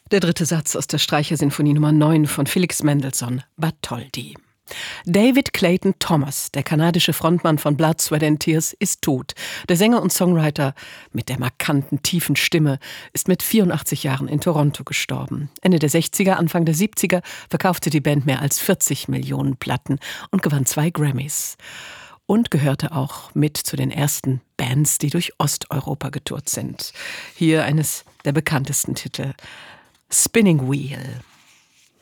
Der dritte Satz aus der Streichersinfonie Nummer 9 von Felix Mendelssohn, Bartholdy. David Clayton Thomas, der kanadische Frontmann von Blood, Sweat and Tears, ist tot. Der Sänger und Songwriter mit der markanten, tiefen Stimme ist mit 84 Jahren in Toronto gestorben. Ende der 60er, Anfang der 70er verkaufte die Band mehr als 40 Millionen Platten und gewann 2 Grammys. Und gehörte auch mit zu den ersten Bands, die durch Osteuropa getourt sind. Hier eines der bekanntesten Titel, Spinning Wheel.